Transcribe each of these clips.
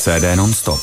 CD non-stop.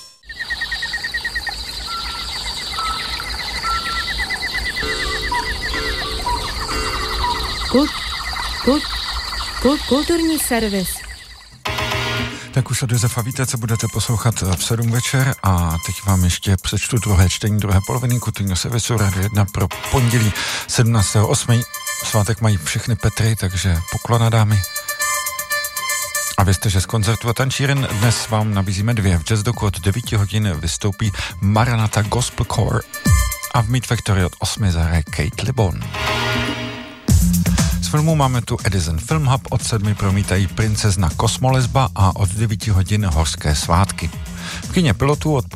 Kulturní servis. Tak už od Josefa víte, co budete poslouchat v 7 večer a teď vám ještě přečtu druhé čtení, druhé poloviny kulturního servisu Radio 1 pro pondělí 17.8. Svátek mají všechny Petry, takže poklona dámy. A vězte, že z koncertu a tančíren dnes vám nabízíme 2. V Jazzdoku od 9 hodin vystoupí Maranatha Gospel Choir a v Meat Factory od 8 zahraje Kate LeBon. Z filmu máme tu Edison Film Hub, od 7 promítají Princezna Kosmolesba a od 9 hodin Horské svátky. V kině Pilotů od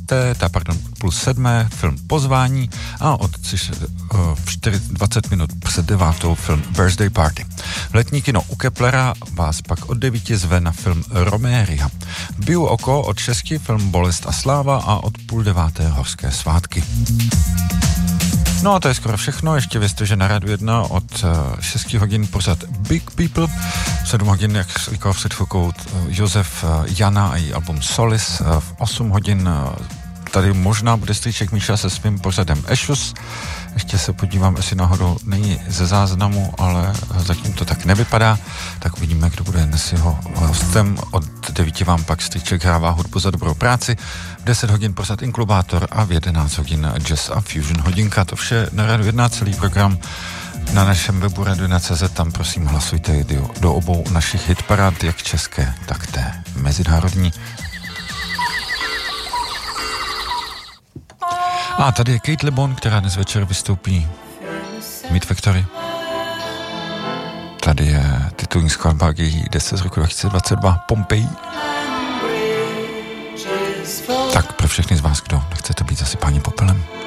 6:30 film Pozvání a od 20 minut před 9 film Birthday Party. V letní kino u Keplera vás pak od 9 zve na film Roméria. V Biu oko od 6 film Bolest a sláva a od 8:30 Horské svátky. No a to je skoro všechno, ještě vězte, že na Rádiu 1 od 6 hodin pořad Big People, 7 hodin, jak říkal před chvilkou Josef Jana a její album Solis, v 8 hodin tady možná bude strýček Míša se svým pořadem Ashes, ještě se podívám, jestli náhodou není ze záznamu, ale zatím to tak nevypadá, tak uvidíme, kdo bude dnes jeho hostem. Od 9 vám pak strýček hrává hudbu za dobrou práci, v 10 hodin pořad Inklubátor a v 11 hodin Jazz a Fusion hodinka. To vše na Rádiu 1, celý program na našem webu radio1.cz, tam prosím hlasujte do obou našich hitparád, jak české, tak té mezinárodní. A tady je Kate LeBon, která dnes večer vystoupí Meat Factory. Tady je titulní skladba její 10 z roku 2022 Pompeji. Tak pro všechny z vás, kdo nechcete být zasypáni popelem.